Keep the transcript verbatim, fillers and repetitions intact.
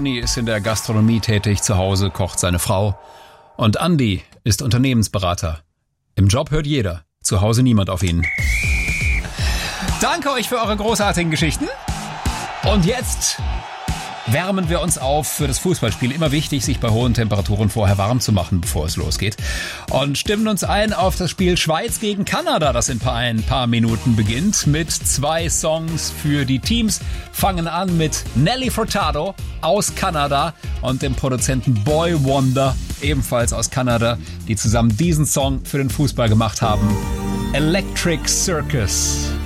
Toni ist in der Gastronomie tätig, zu Hause kocht seine Frau. Und Andi ist Unternehmensberater. Im Job hört jeder, zu Hause niemand auf ihn. Danke euch für eure großartigen Geschichten. Und jetzt wärmen wir uns auf für das Fußballspiel. Immer wichtig, sich bei hohen Temperaturen vorher warm zu machen, bevor es losgeht. Und stimmen uns ein auf das Spiel Schweiz gegen Kanada, das in ein paar Minuten beginnt. Mit zwei Songs für die Teams. Fangen an mit Nelly Furtado aus Kanada und dem Produzenten Boy Wonder, ebenfalls aus Kanada, die zusammen diesen Song für den Fußball gemacht haben. Electric Circus.